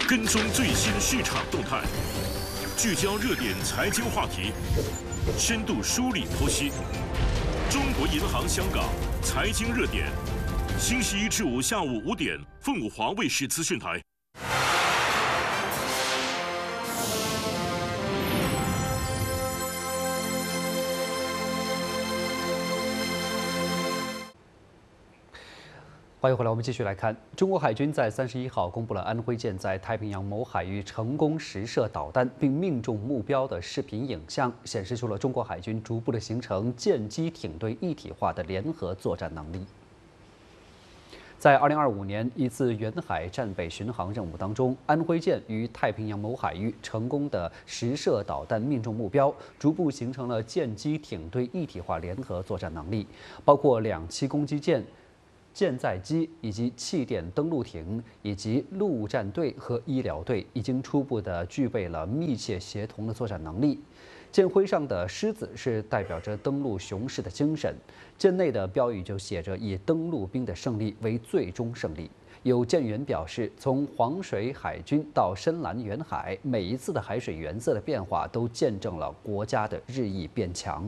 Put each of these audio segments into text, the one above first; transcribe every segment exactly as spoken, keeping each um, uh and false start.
跟踪最新市场动态，聚焦热点财经话题，深度梳理剖析。中国银行香港财经热点，星期一至五下午五点，凤凰卫视资讯台。 欢迎回来，我们继续来看，中国海军在三十一号公布了安徽舰在太平洋某海域成功实射导弹并命中目标的视频影像，显示出了中国海军逐步的形成舰机艇队一体化的联合作战能力。在二零二五年一次远海战备巡航任务当中，安徽舰于太平洋某海域成功的实射导弹命中目标，逐步形成了舰机艇队一体化联合作战能力，包括两栖攻击舰、舰载机以及气垫登陆艇以及陆战队和医疗队已经初步的具备了密切协同的作战能力。舰徽上的狮子是代表着登陆雄狮的精神，舰内的标语就写着以登陆兵的胜利为最终胜利。有舰员表示，从黄水海军到深蓝远海，每一次的海水原色的变化都见证了国家的日益变强。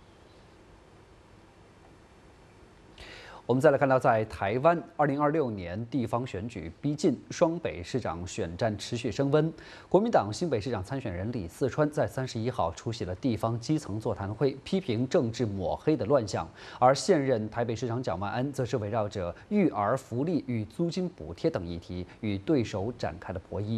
我们再来看到，在台湾，二零二六年地方选举逼近，双北市长选战持续升温。国民党新北市长参选人李四川在三十一号出席了地方基层座谈会，批评政治抹黑的乱象。而现任台北市长蒋万安则是围绕着育儿福利与租金补贴等议题，与对手展开了博弈。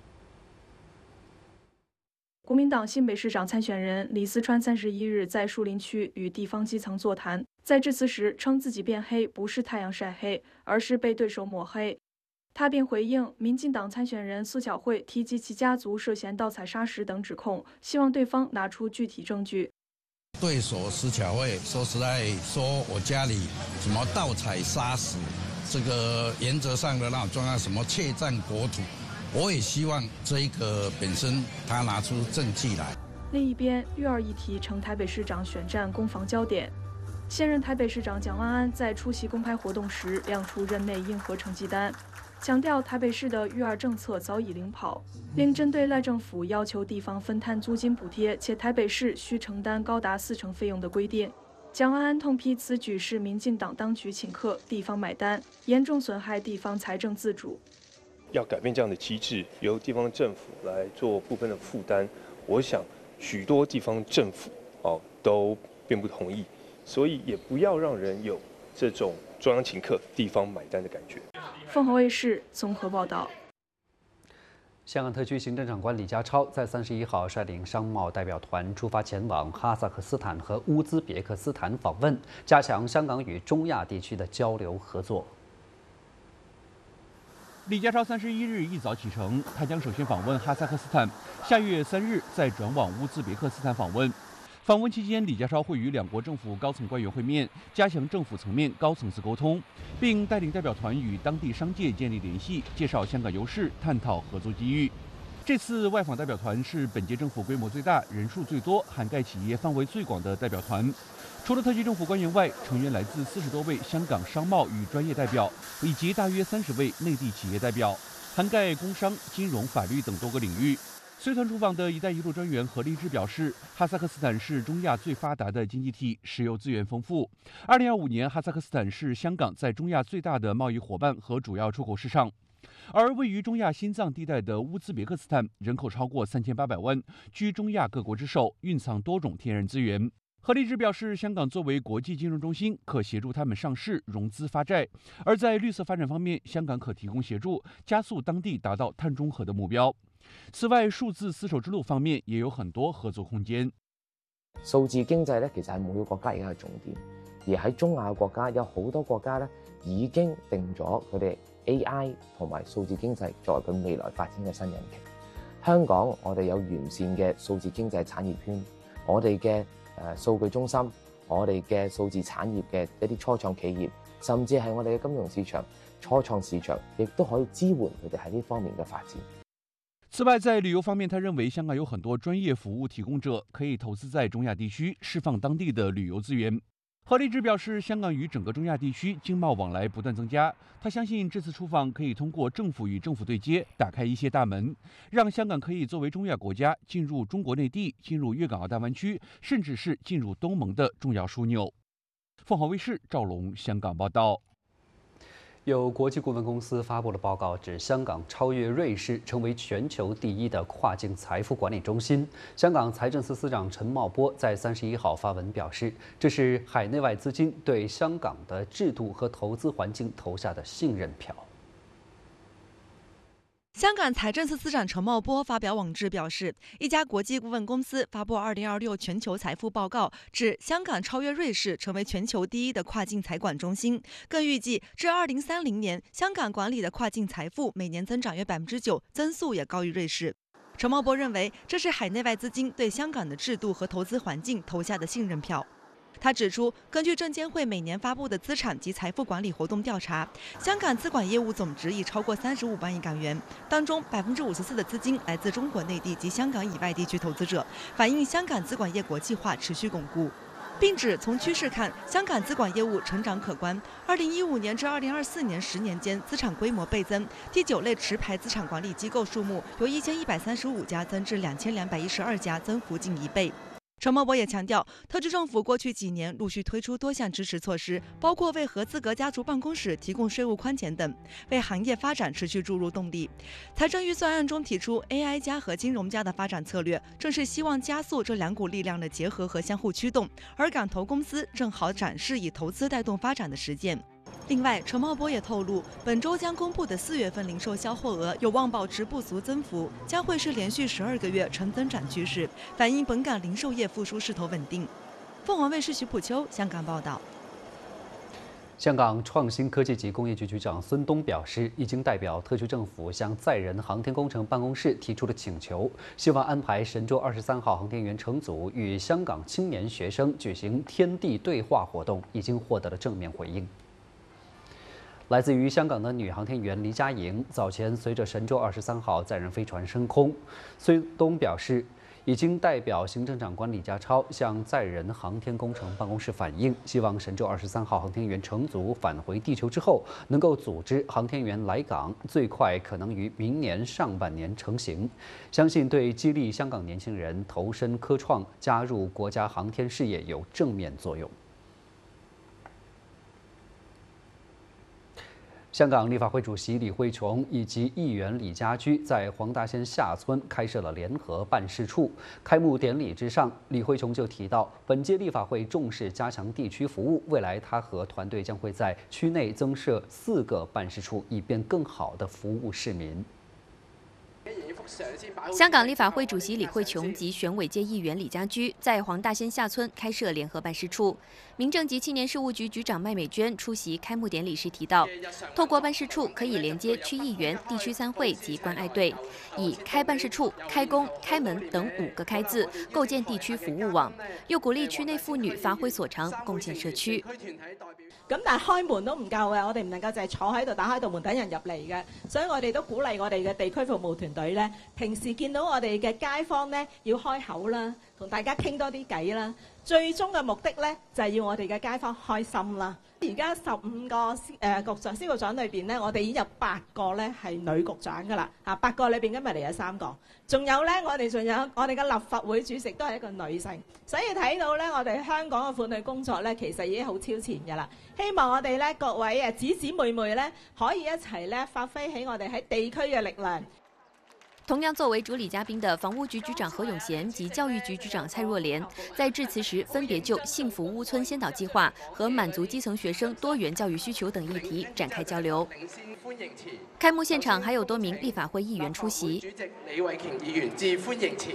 国民党新北市长参选人李四川三十一日在树林区与地方基层座谈，在致辞时称自己变黑不是太阳晒黑，而是被对手抹黑。他便回应民进党参选人苏巧慧提及其家族涉嫌盗采砂石等指控，希望对方拿出具体证据。 对手苏巧慧说实在说我家里什么盗采砂石，这个原则上的那种状况，什么窃占国土。我也希望这一个本身他拿出证据来。 另一边，育儿议题成台北市长选战攻防焦点。现任台北市长蒋万安在出席公开活动时亮出任内硬核成绩单，强调台北市的育儿政策早已领跑，另针对赖政府要求地方分摊租金补贴，且台北市需承担高达四成费用的规定。蒋万安痛批此举是民进党当局请客，地方买单，严重损害地方财政自主。 要改变这样的机制，由地方政府来做部分的负担，我想许多地方政府哦都并不同意，所以也不要让人有这种中央请客、地方买单的感觉。 凤凰卫视综合报道。 香港特区行政长官李家超在三十一号率领商贸代表团出发前往哈萨克斯坦和乌兹别克斯坦访问，加强香港与中亚地区的交流合作。 李家超三十一日一早启程，他将首先访问哈萨克斯坦，下月三日再转往乌兹别克斯坦访问。访问期间，李家超会与两国政府高层官员会面，加强政府层面高层次沟通，并带领代表团与当地商界建立联系，介绍香港优势，探讨合作机遇。这次外访代表团是本届政府规模最大、人数最多、涵盖企业范围最广的代表团。除了特区政府官员外，成员来自四十多位香港商贸与专业代表，以及大约三十位内地企业代表，涵盖工商、金融、法律等多个领域。随团出访的“一带一路”专员何立志表示，哈萨克斯坦是中亚最发达的经济体，石油资源丰富。二零二五年，哈萨克斯坦是香港在中亚最大的贸易伙伴和主要出口市场。而位于中亚心脏地带的乌兹别克斯坦，人口超过三千八百万，居中亚各国之首，蕴藏多种天然资源。何立志表示，香港作为国际金融中心，可协助他们上市、融资、发债；而在绿色发展方面，香港可提供协助，加速当地达到碳中和的目標。此外，數字絲綢之路方面也有很多合作空間。 數字經濟咧，其實係每個國家而家嘅重點，而喺中亞嘅國家有好多國家咧已經定咗佢哋 A I 同埋數字經濟作為佢未來發展嘅新引擎。香港我哋有完善嘅數字經濟產業圈，我哋嘅誒數據中心，我哋嘅數字產業嘅一啲初創企業，甚至係我哋嘅金融市場、初創市場，亦都可以支援佢哋喺呢方面嘅發展。 此外，在旅游方面，他认为香港有很多专业服务提供者，可以投资在中亚地区，释放当地的旅游资源。 何立志表示，香港与整个中亚地区经贸往来不断增加，他相信这次出访可以通过政府与政府对接，打开一些大门，让香港可以作为中亚国家进入中国内地、进入粤港澳大湾区，甚至是进入东盟的重要枢纽。凤凰卫视赵龙香港报道。 有国际顾问公司发布了报告，指香港超越瑞士，成为全球第一的跨境财富管理中心。香港财政司司长陈茂波在三十一号发文表示，这是海内外资金对香港的制度和投资环境投下的信任票。 香港财政司司长陈茂波发表网志表示，一家国际顾问公司发布二零二六全球财富报告，指香港超越瑞士，成为全球第一的跨境财管中心。更预计至二零三零年，香港管理的跨境财富每年增长约百分之九，增速也高于瑞士。陈茂波认为，这是海内外资金对香港的制度和投资环境投下的信任票。他指出，根据证监会每年发布的资产及财富管理活动调查，香港资管业务总值已超过三十五万亿港元，当中百分之五十四的资金来自中国内地及香港以外地区投资者，反映香港资管业国际化持续巩固。并指从趋势看，香港资管业务成长可观。二零一五年至二零二四年十年间，资产规模倍增，第九类持牌资产管理机构数目由一千一百三十五家增至两千两百一十二家，增幅近一倍。陈茂波也强调，特区政府过去几年陆续推出多项支持措施，包括为合资格家族办公室提供税务宽减等，为行业发展持续注入动力。财政预算案中提出 A I 加和金融加的发展策略，正是希望加速这两股力量的结合和相互驱动，而港投公司正好展示以投资带动发展的实践。另外，陈茂波也透露，本周将公布的四月份零售销货额有望保持不俗增幅，将会是连续十二个月呈增长趋势，反映本港零售业复苏势头稳定。凤凰卫视徐普秋香港报道。 香港创新科技及工业局局长孙东表示，已经代表特区政府向载人航天工程办公室提出了请求，希望安排神舟二十三号航天员乘组与香港青年学生举行天地对话活动，已经获得了正面回应。来自于香港的女航天员黎佳莹早前随着神舟二十三号载人飞船升空。孙东表示，已经代表行政长官李家超向载人航天工程办公室反映，希望神舟二十三号航天员乘组返回地球之后，能够组织航天员来港，最快可能于明年上半年成行。相信对激励香港年轻人投身科创、加入国家航天事业有正面作用。香港立法会主席李慧琼以及议员李家驹在黄大仙下村开设了联合办事处。开幕典礼之上，李慧琼就提到，本届立法会重视加强地区服务，未来她和团队将会在区内增设四个办事处，以便更好地服务市民。 香港立法会主席李慧琼及选委界议员李家驹在黄大仙下村开设联合办事处。民政及青年事务局局长麦美娟出席开幕典礼时提到，透过办事处可以连接区议员、地区参会及关爱队，以开办事处、开工、开门等五个开字构建地区服务網，又鼓勵區內婦女發揮所長，貢獻社區。 咁但係開門都唔夠嘅，我哋唔能夠就係坐喺度打開道門等人入嚟嘅，所以我哋都鼓勵我哋嘅地區服務團隊咧，平時見到我哋嘅街坊咧，要開口啦，同大家傾多啲偈啦。最終嘅目的咧，就係要我哋嘅街坊開心啦。而家十五個誒局長、司局長裏邊咧，我哋已經有八個咧係女局長㗎啦，啊八個裏邊今日嚟有三個，仲有咧我哋仲有我哋嘅立法會主席都係一個女性，所以睇到咧我哋香港嘅婦女工作咧其實已經好超前㗎啦。希望我哋咧各位誒姊姊妹妹咧可以一齊咧發揮起我哋喺地區嘅力量。 同样作为主礼嘉宾的房屋局局长何永贤及教育局局长蔡若莲，在致辞时分别就幸福屋村先导计划和满足基层学生多元教育需求等议题展开交流。开幕现场还有多名立法会议员出席。主席李慧琼议员致歡迎詞。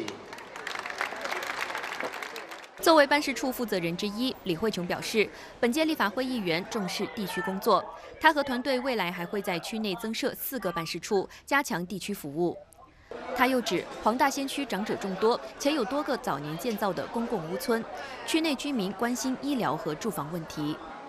作为办事处负责人之一，李慧琼表示，本届立法会议员重视地区工作，他和团队未来还会在区内增设四个办事处，加强地区服务。他又指，黄大仙区长者众多，且有多个早年建造的公共屋村，区内居民关心医疗和住房问题。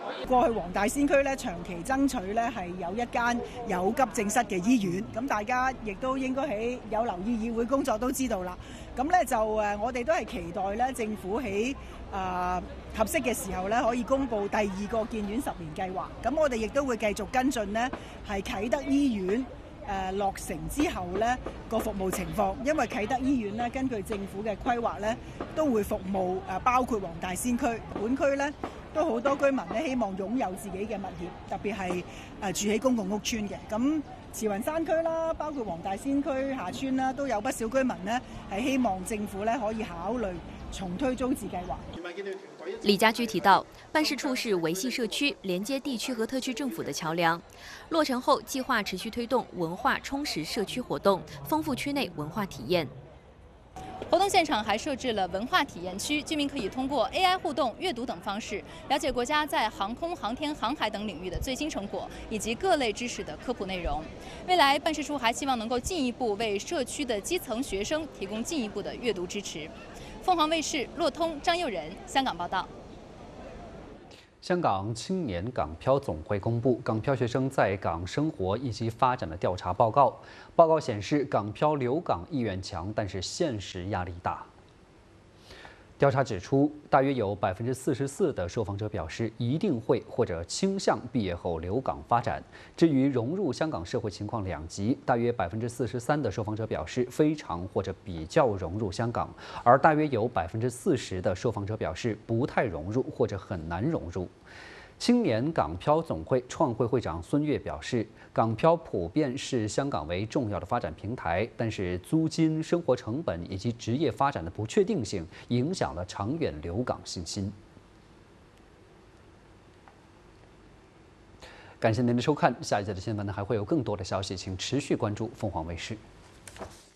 過去黃大仙區咧長期爭取咧係有一間有急症室嘅醫院，咁大家亦都應該喺有留意議會工作都知道啦。咁咧就誒，我哋都係期待咧政府喺啊合適嘅時候咧可以公布第二個建院十年計劃。咁我哋亦都會繼續跟進呢係啟德醫院誒落成之後咧個服務情況，因為啟德醫院咧根據政府嘅規劃咧都會服務誒包括黃大仙區本區咧。都好多居民咧希望擁有自己嘅物業，特別係誒住喺公共屋邨嘅。咁慈雲山區啦，包括黃大仙區下村啦，都有不少居民呢係希望政府咧可以考慮重推租置計劃。 李家駒提到，辦事處是維繫社區、連接地區和特區政府的橋梁。落成後，計劃持續推動文化充實社區活動，豐富區內文化體驗。 活動現場還設置了文化體驗區，居民可以通過 A I 互動、閱讀等方式，了解國家在航空、航天、航海等領域的最新成果，以及各類知識的科普內容。未來辦事處還希望能夠進一步為社區的基層學生提供進一步的閱讀支持。鳳凰衛視駱通、張佑仁香港報道。 香港青年港漂總會公布港漂學生在港生活以及發展的調查報告。報告顯示，港漂留港意願強，但是現實壓力大。調查指出，大約有百分之四十四的受訪者表示一定會或者傾向畢業後留港發展。至於融入香港社會情況兩極，大約百分之四十三的受訪者表示非常或者比較融入香港，而大約有百分之四十的受訪者表示不太融入或者很難融入。青年港漂總會創會會長孫躍表示，港漂普遍視香港為重要的發展平台，但是租金、生活成本以及職業發展的不確定性影響了長遠留港信心。感謝您的收看，下一節的新聞呢還會有更多的消息，請持續關注鳳凰衛視。